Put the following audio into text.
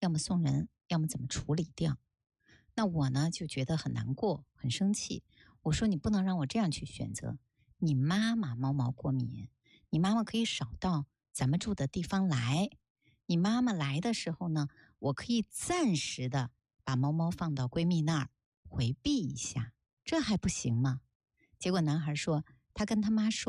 要么送人，要么怎么处理掉。那我呢就觉得很难过，很生气。我说你不能让我这样去选择。你妈妈猫毛过敏，你妈妈可以少到咱们住的地方来。你妈妈来的时候呢，我可以暂时的把猫猫放到闺蜜那儿回避一下，这还不行吗？结果男孩说，他跟他妈说。